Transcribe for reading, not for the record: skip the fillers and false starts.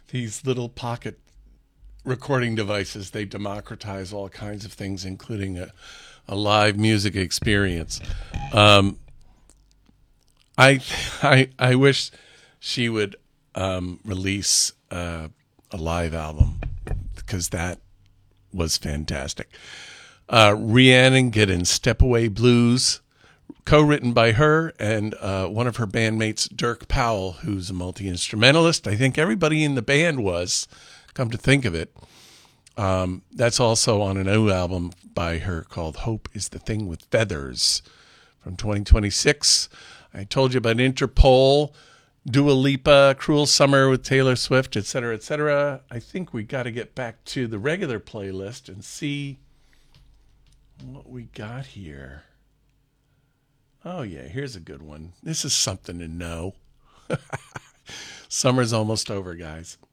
these little pocket recording devices, they democratize all kinds of things, including a live music experience. Um, I wish she would release a live album because that was fantastic. Rhiannon Giddens, Step Away Blues, co-written by her and one of her bandmates, Dirk Powell, who's a multi-instrumentalist. I think everybody in the band was, come to think of it. That's also on a new album by her called Hope is the Thing with Feathers from 2026. I told you about Interpol, Dua Lipa, Cruel Summer with Taylor Swift, etc., etc. I think we got to get back to the regular playlist and see what we got here. Oh, yeah, here's a good one. This is something to know. Summer's almost over, guys.